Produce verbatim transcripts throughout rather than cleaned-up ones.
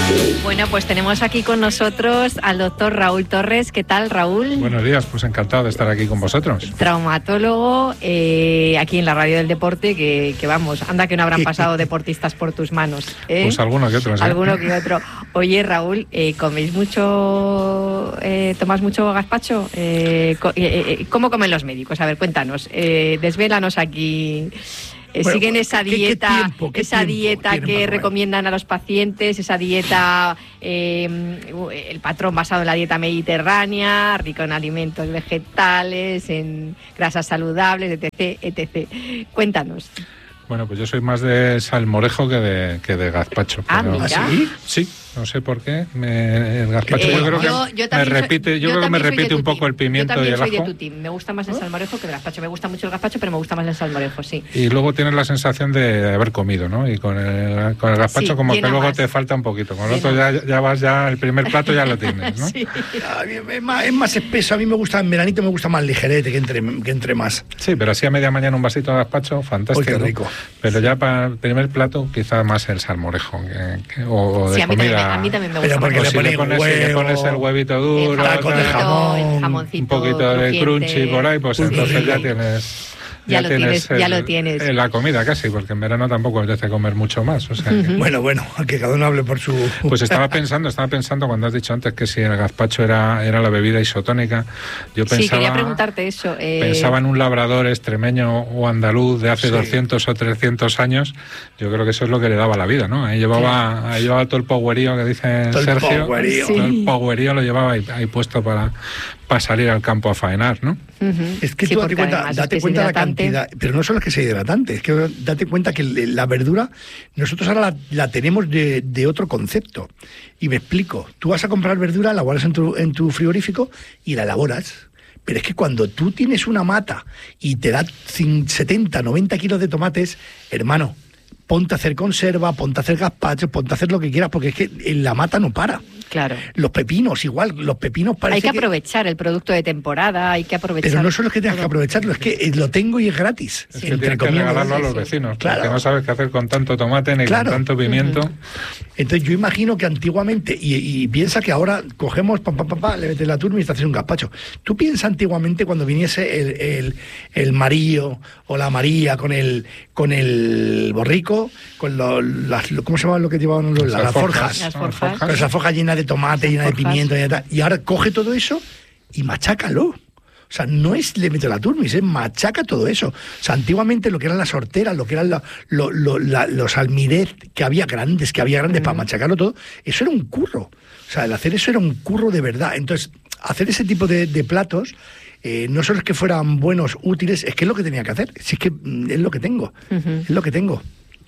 Bueno, pues tenemos aquí con nosotros al doctor Raúl Torres. ¿Qué tal, Raúl? Buenos días, pues encantado de estar aquí con vosotros. Traumatólogo, eh, aquí en la Radio del Deporte, que, que vamos, anda que no habrán pasado deportistas por tus manos, ¿eh? Pues alguno que otro, ¿sí? Alguno que otro. Oye, Raúl, eh, ¿coméis mucho, eh, tomas mucho gazpacho? Eh, co- eh, eh, ¿Cómo comen los médicos? A ver, cuéntanos, eh, desvélanos aquí. Eh, Bueno, siguen esa ¿qué- qué dieta, tiempo, qué esa tiempo dieta tienen que para comer? recomiendan a los pacientes, esa dieta, eh, el patrón basado en la dieta mediterránea, rico en alimentos vegetales, en grasas saludables, etc, etcétera. Cuéntanos. Bueno, pues yo soy más de salmorejo que de, que de gazpacho. Ah, pero- mira. ¿Ah, sí? Sí, no sé por qué. Me, el gazpacho Eh, yo creo yo- que yo me también soy- repite, yo yo creo que me también soy de repite tu un poco team. el pimiento Yo y el también soy ajo. de tu team. Me gusta más el salmorejo que el gazpacho. Me gusta mucho el gazpacho, pero me gusta más el salmorejo, sí. Y luego tienes la sensación de haber comido, ¿no? Y con el, con el gazpacho Sí, como que llena luego más. te falta un poquito. Con el Llena otro ya, ya vas, ya el primer plato ya lo tienes, ¿no? Sí. A mí Es más, es más espeso, a mí me gusta, en veranito me gusta más ligerete, que entre, que entre más. Sí, pero así a media mañana un vasito de gazpacho, fantástico. Uy, qué rico. Pero ya para el primer plato, quizá más el salmorejo que, que- o, o de Sí, a mí, también, comida. me- a mí también me Pero gusta porque O más. le si le ponen pones, si le huevo, pones el huevito duro, El tacos de tal, jamón, el jamoncito un poquito de crujiente. crunchy por ahí, pues Uy, entonces rico. ya tienes... Ya lo tienes, el- ya lo tienes. en la comida casi, porque en verano tampoco apetece comer mucho más. O sea, que- Bueno, bueno, que cada uno hable por su... pues estaba pensando, estaba pensando cuando has dicho antes que si el gazpacho era, era la bebida isotónica, yo Sí, pensaba, quería preguntarte eso. eh, pensaba en un labrador extremeño o andaluz de hace Sí. doscientos o trescientos años. Yo creo que eso es lo que le daba la vida, ¿no? Ahí llevaba, ahí llevaba todo el powerío que dice Todo el Sergio. powerío. Todo el Sí. powerío lo llevaba ahí, ahí puesto para, para salir al campo a faenar, ¿no? ujú. Es que Sí, tú date porque cuenta, además es date que es cuenta la hidratante. cantidad, pero no solo es que sea hidratante, es que date cuenta que la verdura, nosotros ahora la, la tenemos de, de otro concepto. Y me explico, tú vas a comprar verdura, la guardas en tu, en tu frigorífico y la elaboras. Pero es que cuando tú tienes una mata y te da cin- setenta, noventa kilos de tomates, hermano, ponte a hacer conserva, ponte a hacer gazpacho, ponte a hacer lo que quieras, porque es que en la mata no para. Claro. Los pepinos, igual, los pepinos parece Hay que aprovechar el producto de temporada, hay que aprovechar. Pero no solo es que tengas que todo. aprovecharlo, es que eh, lo tengo y es gratis. Es Sí. que Entre tienes que comillas, regalarlo a sí, los sí. vecinos, Claro. porque no sabes qué hacer con tanto tomate ni Claro. con tanto pimiento. Entonces yo imagino que antiguamente, y, y piensa que ahora cogemos, pam, pam, pam, pam, le metes la turma y te haces un gazpacho. Tú piensas antiguamente cuando viniese el, el, el Marío o la María con el con el borrico, con los, las, ¿cómo se llama lo que llevaban los, las, Las alforjas? Las Las forjas. Con esa alforja llena de tomate, llena de Alforjas. pimiento, y tal. Y ahora coge todo eso y machácalo. O sea, no es le mete la turmis, es machaca todo eso. O sea, antiguamente lo que eran las horteras, lo que eran la- lo- lo- la- los almirez que había grandes, que había grandes para machacarlo todo, eso era un curro. O sea, el hacer eso era un curro de verdad. Entonces, hacer ese tipo de, de platos, eh, no solo es que fueran buenos, útiles, es que es lo que tenía que hacer. Si es que mm, es lo que tengo. Ujú. Es lo que tengo.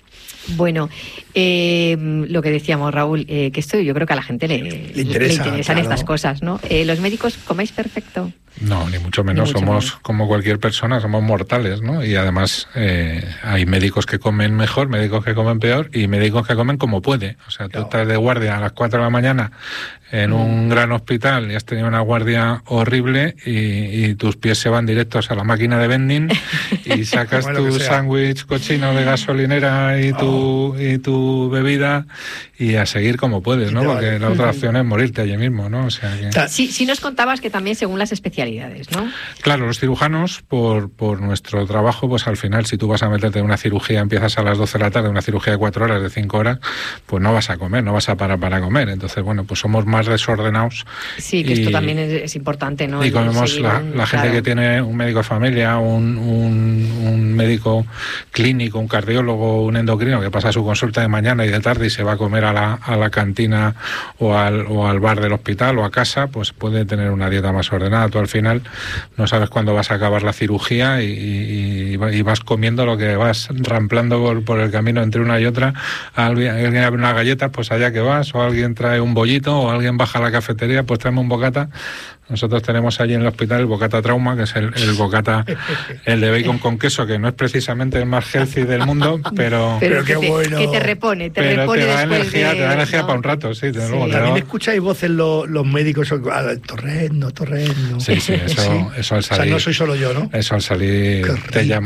Bueno, eh, lo que decíamos, Raúl, eh, que esto yo creo que a la gente le, Le interesa, interesan claro. estas cosas, ¿no? Eh, ¿Los médicos coméis perfecto? No, ni mucho menos. Ni mucho somos menos. como cualquier persona, somos mortales, ¿no? Y además eh, hay médicos que comen mejor, médicos que comen peor y médicos que comen como puede. O sea, tú Claro. estás de guardia a las cuatro de la mañana en un gran hospital y has tenido una guardia horrible y, y tus pies se van directos a la máquina de vending y sacas Bueno, que tu sea. sándwich cochino de gasolinera y tu, y tu bebida y a seguir como puedes, Y ¿no? te Porque vale. la otra opción es morirte allí mismo, ¿no? O sea que... O sea, Sí, sí nos contabas que también según las especialidades, ¿no? Claro, los cirujanos, por, por nuestro trabajo, pues al final, si tú vas a meterte en una cirugía, empiezas a las doce de la tarde, una cirugía de cuatro horas, de cinco horas, pues no vas a comer, no vas a parar para comer. Entonces, bueno, pues somos más desordenados. Sí, que Y- esto también es, es importante, ¿no? Y El comemos seguir la, un- la gente claro. que tiene un médico de familia, un, un, un médico clínico, un cardiólogo, un endocrino que pasa su consulta de mañana y de tarde y se va a comer a la, a la cantina o al, o al bar del hospital o a casa, pues puede tener una dieta más ordenada. Tú al final no sabes cuándo vas a acabar la cirugía y, y, y vas comiendo lo que vas ramplando por, por el camino entre una y otra. Alguien, alguien abre una galleta, pues allá que vas, o alguien trae un bollito, o alguien baja a la cafetería, pues tráeme un bocata. Nosotros tenemos allí en el hospital el bocata trauma, que es el, el bocata, el de bacon con queso, que no es precisamente el más healthy del mundo, pero, Pero, Pero que, qué te, bueno. que te repone, te pero repone te da después energía, de, te da energía ¿no? para un rato, sí, desde Sí. luego. te También da- escucháis voces los, los médicos, ah, torrendo, torrendo. Sí, sí, eso, eso al O sea, salir, no soy solo yo, ¿no? eso al salir Qué te rico. llama.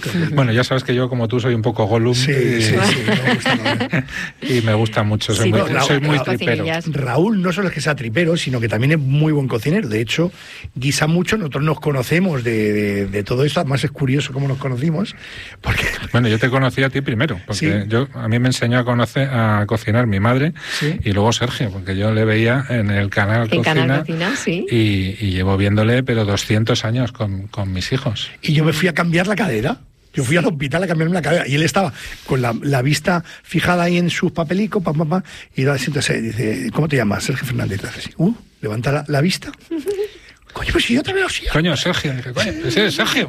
Bueno, ya sabes que yo, como tú, soy un poco Gollum. Sí, y, sí, sí, me gusta también. y me gusta mucho, soy Sí, muy, no, soy no, muy no, tripero. cocinillas. Raúl no solo es que sea tripero, sino que también es muy buen cocinero. De hecho, guisa mucho. Nosotros nos conocemos de, de, de todo esto. Además, es curioso cómo nos conocimos. Porque... Bueno, yo te conocí a ti primero, porque Sí. yo a mí me enseñó a conocer a cocinar mi madre, Sí. y luego Sergio, porque yo le veía en el canal En Cocina, Canal Cocina, sí. y, y llevo viéndole, pero doscientos años con, con mis hijos. Y yo me fui a cambiar la cadera. Yo fui al hospital a cambiarme la cadera y él estaba con la, la vista fijada ahí en sus papelicos, pam, pam, pam, y ahora entonces dice, ¿cómo te llamas? Sergio Fernández. Y hace así, uh, levanta la, la vista. Coño, pues si yo te veo así. Coño, Sergio, dije, coño, ese es Sergio.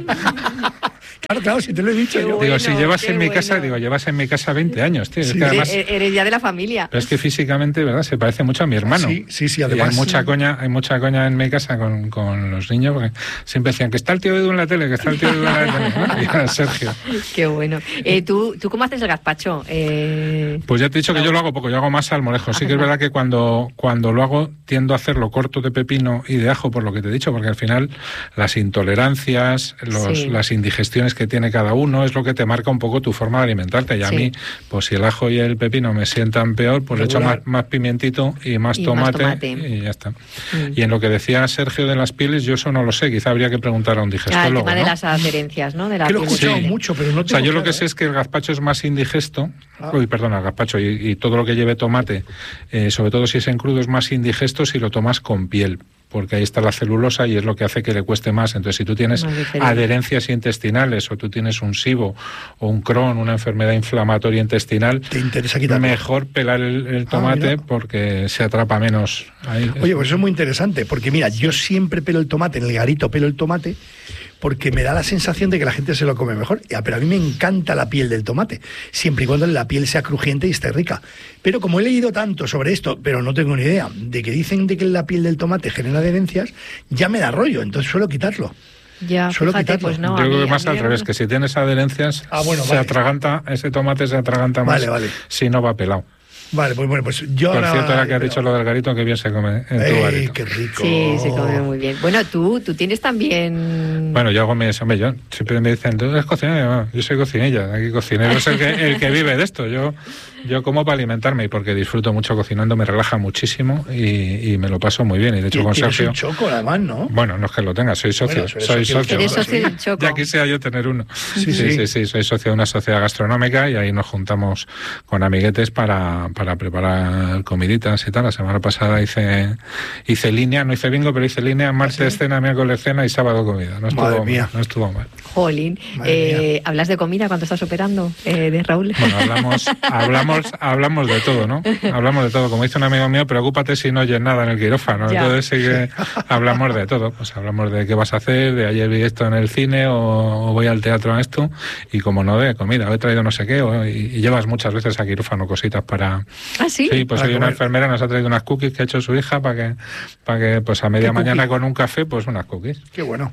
Claro, claro, si te lo he dicho Qué yo. bueno. Digo, si llevas qué en mi bueno. casa, digo, llevas en mi casa veinte años, tío. Es Sí. que además, Eres, eres ya de la familia. pero es que físicamente, ¿verdad? Se parece mucho a mi hermano. Sí, sí, sí, Y además. hay mucha coña, hay mucha coña en mi casa con, con los niños, porque siempre decían que está el tío Edu en la tele, que está el tío Edu en la tele, ¿no? Y era Sergio. Qué bueno. Eh, ¿tú, ¿Tú cómo haces el gazpacho? Eh... Pues ya te he dicho que yo lo hago poco, yo hago más salmorejo. Sí que es verdad que cuando, cuando lo hago tiendo a hacerlo corto de pepino y de ajo, por lo que te he dicho, porque al final las intolerancias, los, Sí. las indigestiones que tiene cada uno es lo que te marca un poco tu forma de alimentarte. Y a Sí. mí, pues si el ajo y el pepino me sientan peor, pues le echo más, Regular. más pimientito y más, Y más tomate, tomate. y ya está. Mm. Y en lo que decía Sergio de las pieles, yo eso no lo sé, quizá habría que preguntar a un Ah, el digestólogo, tema de ¿no? las adherencias, ¿no? De la Que lo he piel. escuchado Sí. mucho, pero no O sea, tengo yo lo claro, que sé ¿eh? es que el gazpacho es más indigesto, Ah. uy, perdona, el gazpacho y, y todo lo que lleve tomate, eh, sobre todo si es en crudo, es más indigesto si lo tomas con piel, porque ahí está la celulosa y es lo que hace que le cueste más. Entonces, si tú tienes Más diferente. adherencias intestinales o tú tienes un SIBO o un Crohn, una enfermedad inflamatoria intestinal, Te interesa quitarlo. mejor pelar el, el tomate mira. porque se atrapa menos. Ahí. Oye, pues eso es muy interesante, porque mira, yo siempre pelo el tomate, en el garito pelo el tomate, porque me da la sensación de que la gente se lo come mejor. Ya, pero a mí me encanta la piel del tomate, siempre y cuando la piel sea crujiente y esté rica. Pero como he leído tanto sobre esto, pero no tengo ni idea, de que dicen de que la piel del tomate genera adherencias, ya me da rollo, entonces suelo quitarlo. Ya, Suelo fíjate, quitarlo. pues no. Yo a creo mí- que más a mí al revés, no- que si tienes adherencias, Ah, bueno, se vale. atraganta, ese tomate se atraganta más Vale, vale. si no va pelado. Vale, pues bueno, pues yo Por ahora... cierto, ahora que has pero- dicho lo del garito, que bien se come en tu ¡Ey, garito. qué rico! Sí, se come muy bien. Bueno, tú, tú tienes también... Bueno, yo hago mis... Hombre, yo siempre me dicen, ¿tú eres cocinero? No, yo soy cocinilla. Aquí cocinero es el que, el que vive de esto. Yo, yo como para alimentarme y porque disfruto mucho cocinando, me relaja muchísimo y, y me lo paso muy bien. Y de hecho, con Tienes Sergio... un choco, además, ¿no? Bueno, no es que lo tenga, soy socio. Bueno, eres soy socio. socio. Eres ahora socio sí. del Choco. Ya quisiera yo tener uno. Sí, Sí, sí, sí. sí, soy socio de una sociedad gastronómica y ahí nos juntamos con amiguetes para, para preparar comiditas y tal. La semana pasada hice hice línea, no hice bingo, pero hice línea, martes cena, miércoles cena y sábado comida. No estuvo Madre mal, mía. no estuvo mal. Jolín. Madre Eh, ¿Hablas de comida cuando estás operando, eh, de Raúl? Bueno, hablamos, hablamos, hablamos de todo, ¿no? Hablamos de todo. Como dice un amigo mío, preocúpate si no oyes nada en el quirófano. Ya. Entonces sí que hablamos de todo. Pues hablamos de qué vas a hacer, de ayer vi esto en el cine o, o voy al teatro a esto, y como no de comida, he traído no sé qué, o- y, y llevas muchas veces a quirófano cositas para... ¿Ah, sí? Sí, pues Para hoy una comer. enfermera nos ha traído unas cookies que ha hecho su hija para que, para que pues a media ¿Qué mañana cookie? con un café, pues unas cookies. Qué bueno.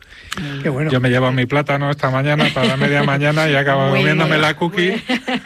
Qué bueno. Yo me llevo mi plátano esta mañana para media mañana y acabo Muy comiéndome bien. la cookie.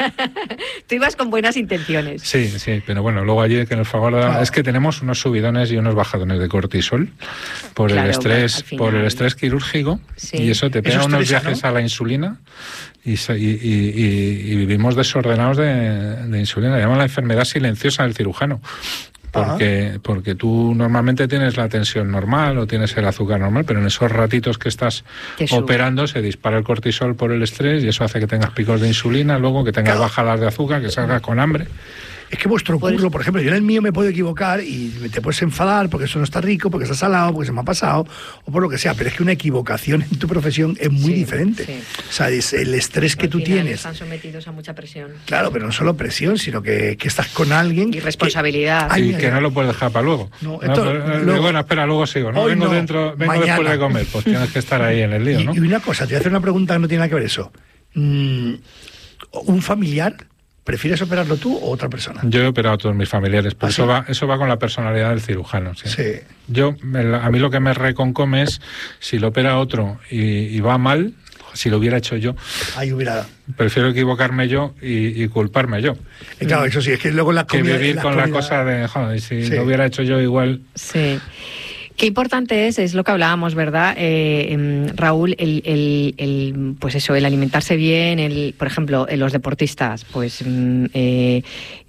Tú ibas con buenas intenciones. Sí, sí, pero bueno, luego allí que en el favor de la- Claro. es que tenemos unos subidones y unos bajadones de cortisol por Claro, el estrés, al final. por el estrés quirúrgico, Sí. y eso te pega Eso unos estresa, viajes ¿no? a la insulina y, se- y- y- y- y vivimos desordenados de, de insulina. Le llaman la enfermedad silenciosa del cirujano. Porque, porque tú normalmente tienes la tensión normal o tienes el azúcar normal, pero en esos ratitos que estás Te sube. operando se dispara el cortisol por el estrés y eso hace que tengas picos de insulina, luego que tengas Claro. bajadas de azúcar, que salgas con hambre. Es que vuestro Pues- curro, por ejemplo, yo en el mío me puedo equivocar y te puedes enfadar porque eso no está rico, porque está salado, porque se me ha pasado, o por lo que sea, pero es que una equivocación en tu profesión es muy Sí, diferente. sí. O sea, es el estrés que Al tú final tienes. Están sometidos a mucha presión. Claro, pero no solo presión, sino que, que estás con alguien. Y responsabilidad. Ay, y mira, que ya. no lo puedes dejar para luego. No, No, esto- pues, eh, luego- bueno, espera, luego sigo. ¿no? Hoy Vengo no, dentro, vengo mañana. después de comer, pues tienes que estar ahí en el lío, Y, ¿no? y una cosa, te voy a hacer una pregunta que no tiene nada que ver eso. Mm, ¿Un familiar, prefieres operarlo tú o otra persona? Yo he operado a todos mis familiares, pero ¿Ah, eso sí? va, eso va con la personalidad del cirujano. Sí. Sí. Yo, el- a mí lo que me reconcome es si lo opera otro y, y va mal, si lo hubiera hecho yo, Ahí hubiera. prefiero equivocarme yo y, y culparme yo. Y claro, eso sí, es que luego la Que comida. vivir la con la comida- cosa de, joder, si Sí. lo hubiera hecho yo igual. Sí. Qué importante es, es lo que hablábamos, ¿verdad, eh, Raúl? El, el, el, pues eso, el alimentarse bien, el, por ejemplo, en los deportistas, pues eh,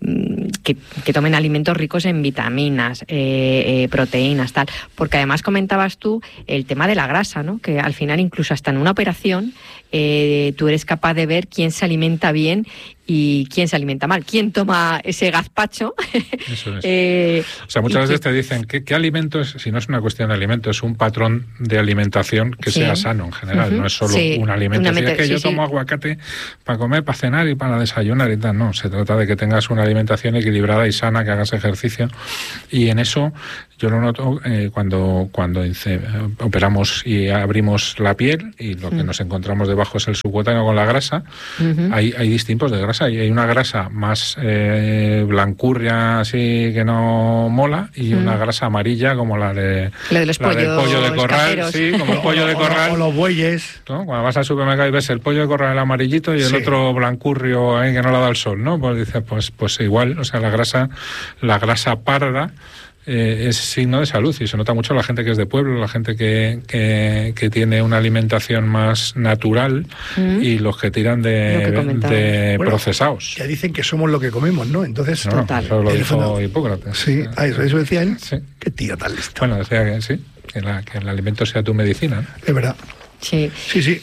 que, que tomen alimentos ricos en vitaminas, eh, eh, proteínas, tal. Porque además comentabas tú el tema de la grasa, ¿no? Que al final, incluso hasta en una operación, eh, tú eres capaz de ver quién se alimenta bien y quién se alimenta mal, quién toma ese gazpacho. Eso es. eh, o sea, muchas veces que... te dicen ¿qué, qué alimento es? Si no es una cuestión de alimento, es un patrón de alimentación que sí. sea sano en general, uh-huh. no es solo sí. un alimento. Una meta... Es que sí, yo sí. tomo aguacate para comer, para cenar y para desayunar y tal. No, se trata de que tengas una alimentación equilibrada y sana, que hagas ejercicio. Y en eso yo lo noto eh, cuando, cuando dice, operamos y abrimos la piel y lo que uh-huh. nos encontramos debajo es el subcutáneo con la grasa. Uh-huh. Hay, hay distintos tipos de grasa. Y hay una grasa más eh, blancurria, así que no mola, y uh-huh. una grasa amarilla como la de, la de los la pollos, del pollo de corral, caseros. Sí, como el pollo de corral. O, o los bueyes. ¿No? Cuando vas al supermercado y ves el pollo de corral el amarillito y el sí. otro blancurrio ahí que no le da el sol, ¿no? Pues dices, pues, pues igual, o sea, la grasa, la grasa parda Eh, es signo de salud y se nota mucho la gente que es de pueblo, la gente que, que, que tiene una alimentación más natural mm. y los que tiran de, de bueno, procesados. Ya dicen que somos lo que comemos, ¿no? Entonces, no, total. Eso lo dijo no. Hipócrates. Sí, ah, eso, eso decía él. Sí. Qué tío tan listo. Bueno, decía que sí, que, la, que el alimento sea tu medicina, ¿no? Es verdad. Sí. Sí, sí.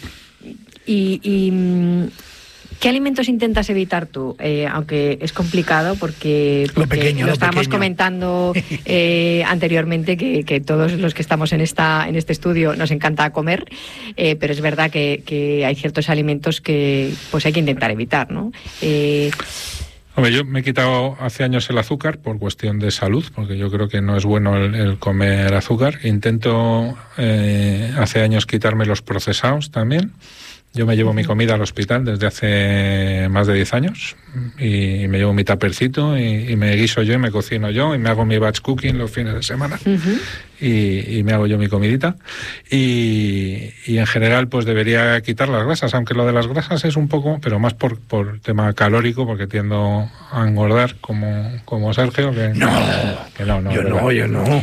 Y... y... ¿Qué alimentos intentas evitar tú? Eh, aunque es complicado porque, porque lo, pequeño, lo, lo estábamos pequeño. comentando eh, anteriormente que, que todos los que estamos en esta en este estudio nos encanta comer, eh, pero es verdad que, que hay ciertos alimentos que pues hay que intentar evitar, ¿no? Eh, Hombre, yo me he quitado hace años el azúcar por cuestión de salud, porque yo creo que no es bueno el, el comer azúcar. Intento eh, hace años quitarme los procesados también. Yo me llevo mi comida al hospital desde hace más de diez años y me llevo mi tapercito y, y me guiso yo y me cocino yo y me hago mi batch cooking los fines de semana uh-huh. y, y me hago yo mi comidita y, y en general pues debería quitar las grasas, aunque lo de las grasas es un poco, pero más por, por tema calórico, porque tiendo a engordar como, como Sergio, que no, que no, no yo ¿verdad? no, yo no.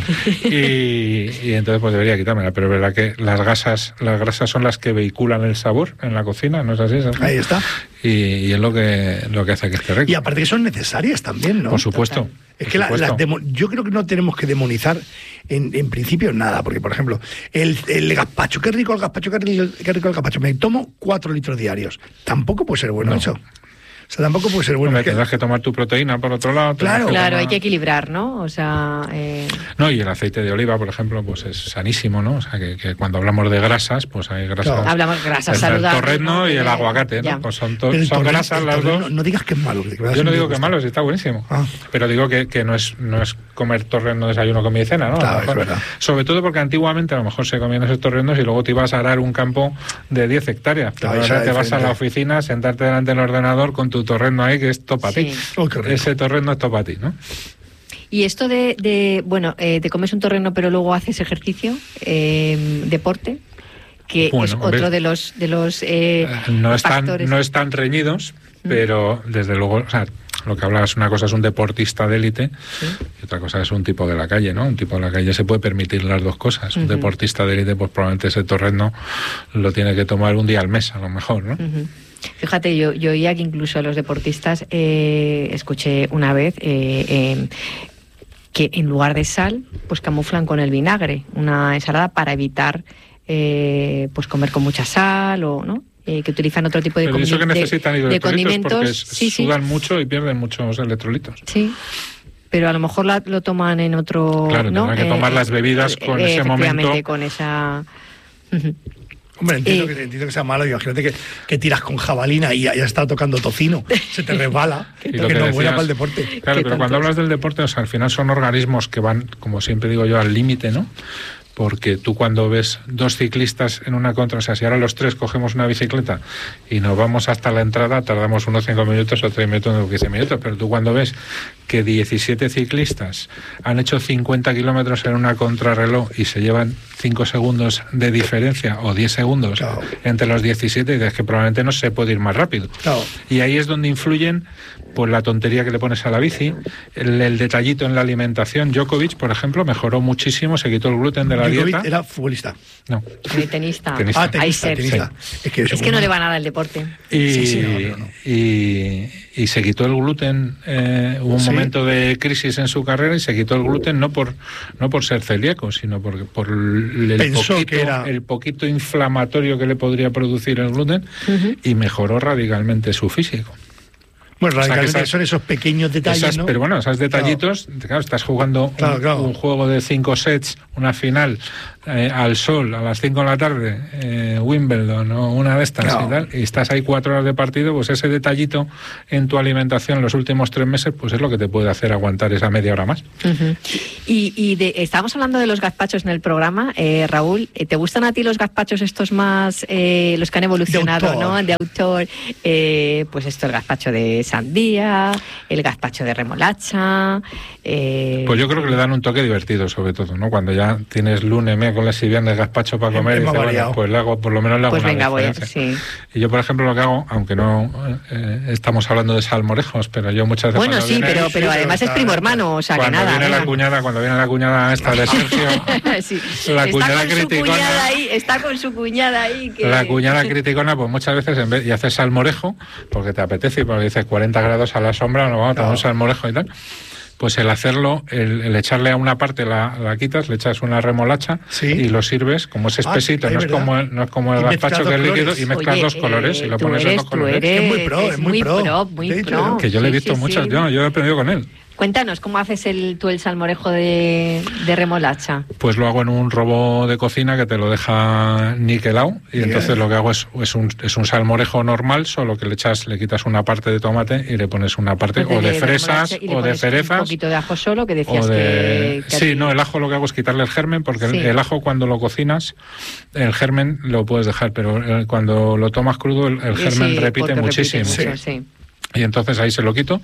Y, y entonces pues debería quitármela, pero es verdad que las grasas, las grasas son las que vehiculan el sabor en la cocina, ¿no es así, Sergio? Ahí está. Y, y es lo que lo que hace que esté rico. Y aparte que son necesarias también, ¿no? Por supuesto. Total. Es por que la, supuesto. las demo, yo creo que no tenemos que demonizar en, en principio nada, porque por ejemplo, el, el gazpacho, qué rico el gazpacho, qué rico, qué rico el gazpacho, me tomo cuatro litros diarios. Tampoco puede ser bueno no. eso. O sea, tampoco puede ser bueno. Hombre, tendrás que tomar tu proteína por otro lado. Claro, claro, tomar... hay que equilibrar, ¿no? O sea... Eh... No, y el aceite de oliva, por ejemplo, pues es sanísimo, ¿no? O sea, que, que cuando hablamos de grasas, pues hay grasas... Claro. Hablamos de grasas saludables. El torrezno ¿no? y el aguacate, ¿no? Ya. Pues son, to- son grasas las dos. No, no digas que es malo. Que Yo no digo que es malo, sí está buenísimo. Ah. Pero digo que, que no es no es comer torrezno, desayuno, comida y cena, ¿no? Claro, es verdad. Sobre todo porque antiguamente a lo mejor se comían esos torreznos y luego te ibas a arar un campo de diez hectáreas. Pero claro, ahora te vas a la oficina, sentarte delante del ordenador con tu torrezno ahí, que es todo para sí. ti. Oh, ese torrezno es todo para ti, ¿no? Y esto de, de bueno, eh, te comes un torrezno pero luego haces ejercicio, eh, deporte, que bueno, es otro de los de los eh, no están factores. No están reñidos, mm. pero desde luego, o sea, lo que hablabas, una cosa es un deportista de élite ¿sí? y otra cosa es un tipo de la calle, ¿no? Un tipo de la calle se puede permitir las dos cosas. Uh-huh. Un deportista de élite, pues probablemente ese torrezno lo tiene que tomar un día al mes, a lo mejor, ¿no? Uh-huh. Fíjate, yo, yo oía que incluso los deportistas, eh, escuché una vez eh, eh, que en lugar de sal, pues camuflan con el vinagre, una ensalada para evitar eh, pues comer con mucha sal o no. Eh, que utilizan otro tipo de, Pero eso que necesitan de, de condimentos porque sí, sudan sí. mucho y pierden muchos electrolitos. Sí, pero a lo mejor la, lo toman en otro... Claro, ¿no? tendrán que tomar eh, las bebidas con eh, ese momento. con esa... Hombre, entiendo, eh, que, entiendo que sea malo. Imagínate que, que tiras con jabalina y ya, ya está tocando tocino. Se te resbala. Y que lo que no es decías, buena para el deporte. Claro, pero cuando hablas del deporte, o sea, al final son organismos que van, como siempre digo yo, al límite, ¿no? porque tú cuando ves dos ciclistas en una contra, o sea, si ahora los tres cogemos una bicicleta y nos vamos hasta la entrada, tardamos unos cinco minutos o tres minutos o quince minutos, pero tú cuando ves que diecisiete ciclistas han hecho cincuenta kilómetros en una contrarreloj y se llevan cinco segundos de diferencia o diez segundos claro. entre los diecisiete, y dices que probablemente no se puede ir más rápido. Claro. Y ahí es donde influyen pues la tontería que le pones a la bici, el, el detallito en la alimentación. Djokovic, por ejemplo, mejoró muchísimo, se quitó el gluten de la Djokovic dieta. Era futbolista. No. Tenista. tenista. Ah, tenista, tenista. Sí. Es que, es que no le va nada el deporte. Y, sí, sí, no, no, no. y, y se quitó el gluten. Eh, hubo un ¿Sí? momento de crisis en su carrera y se quitó el gluten no por no por ser celíaco, sino por, por el, Pensó poquito, que era... el poquito inflamatorio que le podría producir el gluten uh-huh. y mejoró radicalmente su físico. Bueno, radicalmente o sea, esas, son esos pequeños detalles, esas, ¿no? Pero bueno, esos detallitos, claro, claro estás jugando claro, un, claro. un juego de cinco sets, una final eh, al sol, a las cinco de la tarde, eh, Wimbledon o una de estas claro. y tal, y estás ahí cuatro horas de partido, pues ese detallito en tu alimentación los últimos tres meses, pues es lo que te puede hacer aguantar esa media hora más. Uh-huh. Y, y de, estábamos hablando de los gazpachos en el programa, eh, Raúl, ¿te gustan a ti los gazpachos estos más, eh, los que han evolucionado, de ¿no? De autor, eh, pues esto, el gazpacho de sandía, el gazpacho de remolacha. Eh... Pues yo creo que le dan un toque divertido, sobre todo, ¿no? Cuando ya tienes lunes, miércoles y viernes gazpacho para comer, y dices, bueno, pues le hago, por lo menos le hago pues una venga, voy a, diferencia. Sí. Y yo, por ejemplo, lo que hago, aunque no eh, estamos hablando de salmorejos, pero yo muchas veces. Bueno, sí, viene, pero, pero sí, además pero es primo hermano, o sea que nada. Viene ¿eh? la cuñada, cuando viene la cuñada esta de Sergio, sí. la está cuñada con criticona. Su cuñada ahí, está con su cuñada ahí. Que... La cuñada criticona, pues muchas veces en vez y haces salmorejo, porque te apetece y porque dices cuarenta grados a la sombra, no vamos a tomar un salmorejo y tal. Pues el hacerlo, el, el echarle a una parte la, la quitas, le echas una remolacha ¿Sí? y lo sirves, como es espesito, ah, no, es como el, no es como el gazpacho que es líquido, y mezclas Oye, dos colores eh, y lo pones en dos colores. Eres, es muy pro, es, es muy pro. pro, muy pro. Que yo le he visto sí, sí, muchas, sí. Yo, yo he aprendido con él. Cuéntanos, ¿cómo haces el, tú el salmorejo de, de remolacha? Pues lo hago en un robot de cocina que te lo deja niquelado y yeah. entonces lo que hago es, es, un, es un salmorejo normal, solo que le echas, le quitas una parte de tomate y le pones una parte pues o de, de fresas o de cerezas. Un poquito de ajo solo, que decías de... que, que... Sí, no, el ajo lo que hago es quitarle el germen, porque sí. el, el ajo cuando lo cocinas, el germen lo puedes dejar, pero el, cuando lo tomas crudo, el, el germen sí, repite muchísimo. Repite mucho, sí. Y entonces ahí se lo quito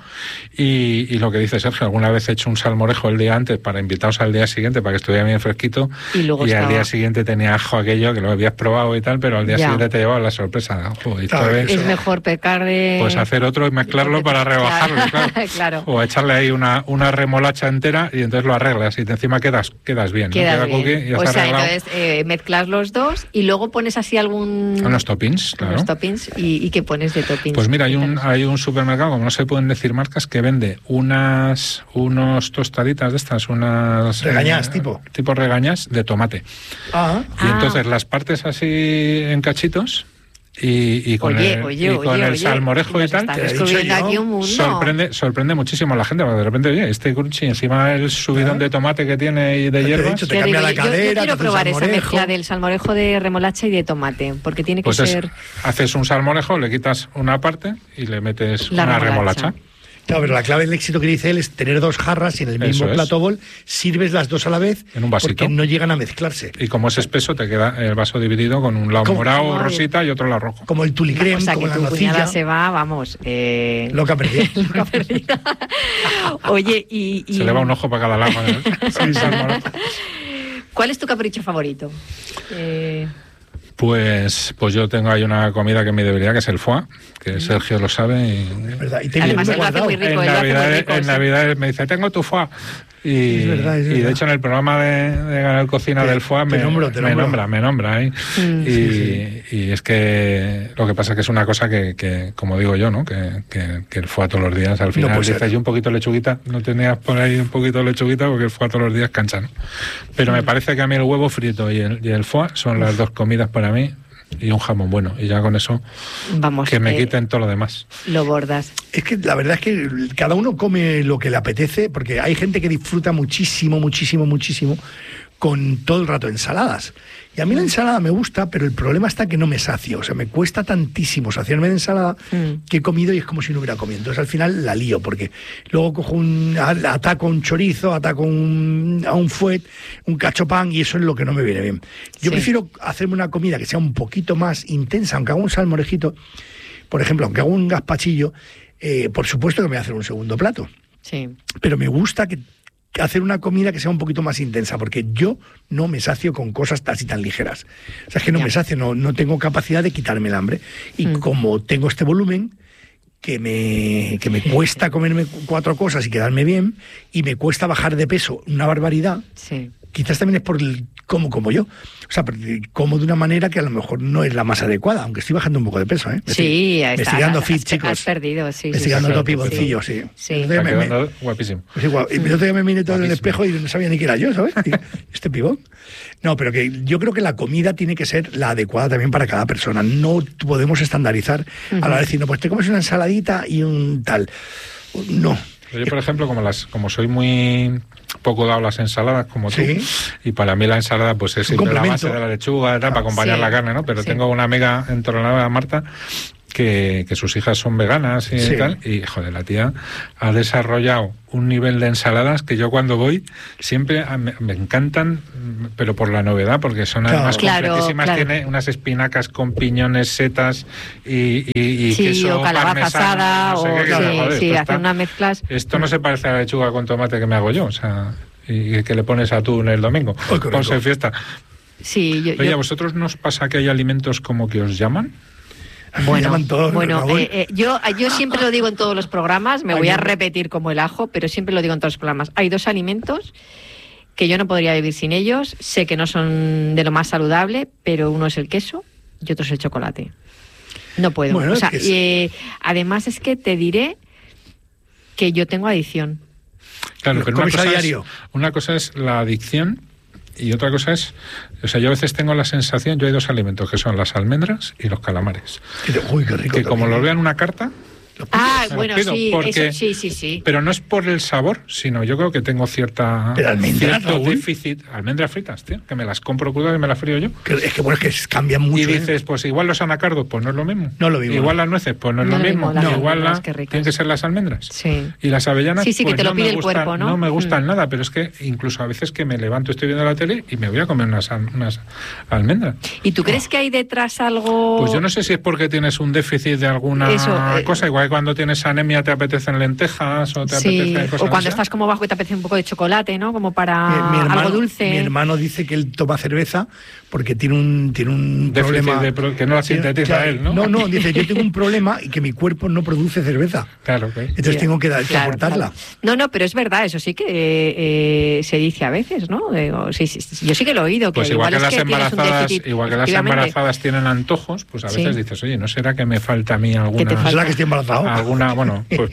y, y lo que dice Sergio, alguna vez he hecho un salmorejo el día antes para invitaros al día siguiente para que estuviera bien fresquito y, luego y al día siguiente tenía ajo aquello que lo habías probado y tal, pero al día ya. siguiente te llevaba la sorpresa. Ojo, claro, es, es mejor pecar de... Pues hacer otro y mezclarlo para rebajarlo, claro. claro. O echarle ahí una, una remolacha entera y entonces lo arreglas y de encima quedas, quedas bien. Quedas ¿no? bien. Queda cookie y o sea, arreglado. Entonces eh, mezclas los dos y luego pones así algún... Unos toppings, claro. Unos toppings y, y ¿qué pones de toppings? Pues mira, hay un, hay un supermercado, como no se puede decir marcas, que vende unas unos tostaditas de estas, unas regañas eh, tipo tipo regañas de tomate. Ah. Y ah. entonces las partes así en cachitos y, y con oye, el, oye, y con oye, el oye, salmorejo y tal, aquí un mundo. sorprende sorprende muchísimo a la gente, porque de repente, oye, este crunchy, encima el subidón ¿Ah? de tomate que tiene y de hierbas. Dicho, te te cambia la cadera, yo, yo quiero te probar esa mezcla del salmorejo de remolacha y de tomate, porque tiene que pues ser... Es, haces un salmorejo, le quitas una parte y le metes la una remolacha. remolacha. Claro, pero la clave del éxito que dice él es tener dos jarras y en el mismo Eso plato es. bol sirves las dos a la vez en un vasito. Porque no llegan a mezclarse. Y como es espeso, te queda el vaso dividido con un lado como, morado, como rosita y otro lado rojo. Como el tulicrem, o sea, como que la tu nocilla. cuñada se va, vamos... Eh... Loca perdida. Loca perdida. Oye, y, y... Se le va un ojo para cada lado. ¿eh? Sí, ¿Cuál es tu capricho favorito? Eh... Pues, pues yo tengo ahí una comida que es mi debilidad, que es el foie, que Sergio lo sabe. Y, es verdad. Y además él lo hace muy rico. En Navidad, en Navidad me dice, tengo tu foie. Y, es verdad, es y verdad. de hecho en el programa de, de Canal Cocina te, del foie me, nombro, me nombra, me nombra ahí. Mm, y, sí, sí. y es que lo que pasa es que es una cosa que, que como digo yo, ¿no? Que, que, que el foie todos los días al final no dices, yo un poquito de lechuguita, no tenías por ahí un poquito de lechuguita porque el foie todos los días cansa, ¿no? Pero mm. me parece que a mí el huevo frito y el, y el foie son las dos comidas para mí. Y un jamón bueno, y ya con eso vamos, que me eh, quiten todo lo demás. Lo bordas. Es que la verdad es que cada uno come lo que le apetece, porque hay gente que disfruta muchísimo, muchísimo, muchísimo con todo el rato ensaladas. Y a mí la ensalada me gusta, pero el problema está que no me sacio. O sea, me cuesta tantísimo saciarme de ensalada mm. que he comido y es como si no hubiera comido. Entonces al final la lío, porque luego cojo un, ataco un chorizo, ataco un, a un fuet, un cachopán, y eso es lo que no me viene bien. Yo sí. prefiero hacerme una comida que sea un poquito más intensa, aunque haga un salmorejito, por ejemplo, aunque haga un gazpachillo, eh, por supuesto que me voy a hacer un segundo plato. Sí. Pero me gusta que hacer una comida que sea un poquito más intensa, porque yo no me sacio con cosas así tan ligeras. O sea, es que no ya. me sacio, no, no tengo capacidad de quitarme el hambre. Y mm. como tengo este volumen, que me, que me cuesta comerme cuatro cosas y quedarme bien, y me cuesta bajar de peso una barbaridad, sí. quizás también es por el cómo como yo. O sea, como de una manera que a lo mejor no es la más adecuada, aunque estoy bajando un poco de peso, ¿eh? Me sí, estoy, me está, estoy dando fit, has, chicos. Has perdido, sí. Me estoy dando sí, top y sí, bolsillo, sí. sí. Está me, quedando me, guapísimo. Pues igual, y el otro día me miré todo en el espejo y no sabía ni que era yo, ¿sabes? Y, este pibón. No, pero que yo creo que la comida tiene que ser la adecuada también para cada persona. No podemos estandarizar uh-huh. a la hora de decir, no, pues te comes una ensaladita y un tal. No. Yo, por ejemplo, como las como soy muy poco dado a las ensaladas, como tú, ¿sí? y para mí la ensalada pues es siempre la base de la lechuga, tal, para acompañar sí. la carne, ¿no? Pero sí. tengo una amiga entrenada, Marta, que, que sus hijas son veganas y sí. tal, y joder, la tía ha desarrollado un nivel de ensaladas que yo cuando voy siempre me, me encantan, pero por la novedad, porque son claro. además claro, completísimas, claro. tiene unas espinacas con piñones, setas y, y, y sí, queso o calabaza asada, no sé o qué, sí, claro, joder, sí, hacer está, unas mezclas. Esto no se parece a la lechuga con tomate que me hago yo, o sea, y que le pones atún el domingo, ponse en fiesta. Sí, yo, Oye, yo... ¿a vosotros nos pasa que hay alimentos como que os llaman? Bueno, todos, bueno eh, eh, yo, yo siempre lo digo en todos los programas, me Ay, voy a no. repetir como el ajo, pero siempre lo digo en todos los programas. Hay dos alimentos que yo no podría vivir sin ellos, sé que no son de lo más saludable, pero uno es el queso y otro es el chocolate. No puedo. Bueno, o sea, es... eh, además es que te diré que yo tengo adicción. Claro, pero una cosa, diario. Es, una cosa es la adicción y otra cosa es, o sea, yo a veces tengo la sensación, yo hay dos alimentos que son las almendras y los calamares. Uy, qué rico. Que como los veo en una carta, Ah, bueno, sí, porque, eso, sí, sí, sí. Pero no es por el sabor, sino yo creo que tengo cierta pero almendras, cierto Raúl. déficit. Almendras fritas, tío, que me las compro crudas y me las frío yo. Que, es que bueno, es que cambian mucho. Y dices, ¿eh? Pues igual los anacardos, pues no es lo mismo. No lo mismo. Igual las nueces, pues no es no lo mismo. mismo No. Igual la, tienen que ser las almendras. Sí. Y las avellanas, sí, sí, pues que te lo no pide me el gustan, cuerpo, ¿no? No me gustan mm. nada, pero es que incluso a veces que me levanto, estoy viendo la tele y me voy a comer unas, unas almendras. ¿Y tú crees que hay detrás algo...? Pues yo no sé si es porque tienes un déficit de alguna Eso, eh... cosa, igual que cuando tienes anemia te apetecen lentejas o te sí, apetece cosas o cuando así. Estás como bajo y te apetece un poco de chocolate, ¿no? Como para mi, mi hermano, algo dulce. Mi hermano dice que él toma cerveza porque tiene un tiene un déficit problema de pro, que no la sintetiza claro, él, ¿no? No, no, dice, yo tengo un problema y que mi cuerpo no produce cerveza. Claro, okay. Entonces yeah. tengo que, dar, que claro, aportarla. Claro. No, no, pero es verdad, eso sí que eh, se dice a veces, ¿no? Eh, sí, sí, yo sí que lo he oído. Que pues igual, igual que, es las que embarazadas, déficit, igual que las embarazadas tienen antojos, pues a veces sí. dices, oye, ¿no será que me falta a mí alguna... ¿Será que estoy embarazado? Alguna, bueno, pues...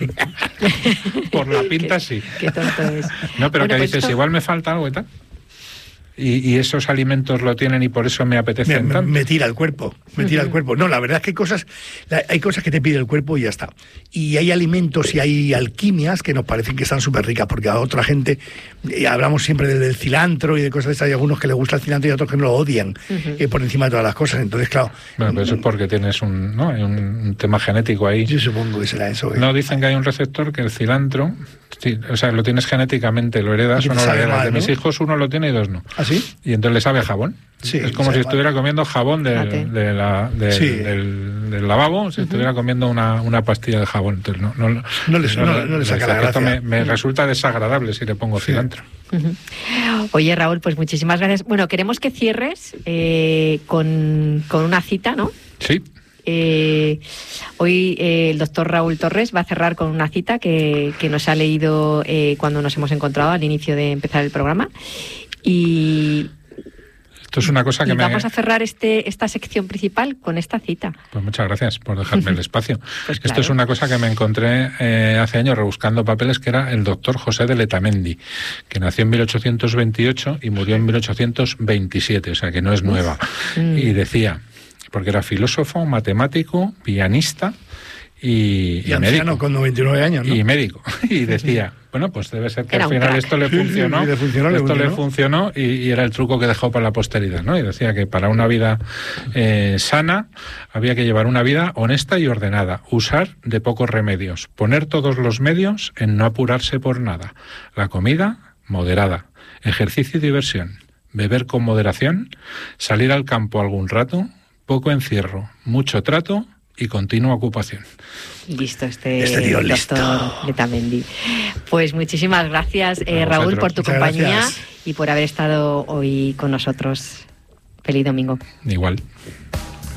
por la pinta qué, sí. Qué tonto es. No, pero bueno, que pues dices, esto... igual me falta algo y tal. Y, y esos alimentos lo tienen y por eso me apetecen me, tanto. Me tira el cuerpo, me tira uh-huh. el cuerpo. No, la verdad es que hay cosas, hay cosas que te pide el cuerpo y ya está. Y hay alimentos y hay alquimias que nos parecen que están súper ricas, porque a otra gente, eh, hablamos siempre del, del cilantro y de cosas de esas, hay algunos que les gusta el cilantro y otros que no lo odian uh-huh. eh, por encima de todas las cosas. Entonces, claro... Bueno, pero eso es porque tienes un, ¿no? hay un, un tema genético ahí. Yo supongo que será eso. ¿eh? No, dicen que hay un receptor que el cilantro, sí, o sea, lo tienes genéticamente, lo heredas o no lo heredas. Mal, de ¿no? mis hijos uno lo tiene y dos no. ¿Ah, sí? Y entonces le sabe a jabón. Sí, es como si estuviera mal. comiendo jabón de, de la, de, sí. del, del lavabo, si uh-huh. estuviera comiendo una, una pastilla de jabón. Entonces no, no, no, les, no, no, no le saca la gracia. Esto me, me uh-huh. resulta desagradable si le pongo sí. cilantro. Uh-huh. Oye, Raúl, pues muchísimas gracias. Bueno, queremos que cierres eh, con, con una cita, ¿no? Sí. Eh, hoy eh, el doctor Raúl Torres va a cerrar con una cita que, que nos ha leído eh, cuando nos hemos encontrado al inicio de empezar el programa. Y... Esto es una cosa que y me... vamos a cerrar este, esta sección principal con esta cita. Pues muchas gracias por dejarme el espacio. Pues Esto claro. es una cosa que me encontré eh, hace años rebuscando papeles, que era el doctor José de Letamendi, que nació en mil ochocientos veintiocho y murió en mil ochocientos veintisiete, o sea que no es nueva. Mm. Y decía, porque era filósofo, matemático, pianista y, Y, y anciano médico. con noventa y nueve años, ¿no? Y médico. Y decía, bueno, pues debe ser que Era al un final crack. esto le funcionó, Sí, sí, le funcionó, le esto le funcionó. funcionó y, y era el truco que dejó para la posteridad, ¿no? Y decía que para una vida eh, sana había que llevar una vida honesta y ordenada, usar de pocos remedios, poner todos los medios en no apurarse por nada, la comida moderada, ejercicio y diversión, beber con moderación, salir al campo algún rato, poco encierro, mucho trato y continua ocupación. Listo, este, Este tío es listo. doctor Letamendi. Pues muchísimas gracias, eh, A Raúl, vosotros. por tu Muchas compañía gracias. y por haber estado hoy con nosotros. Feliz domingo. Igual.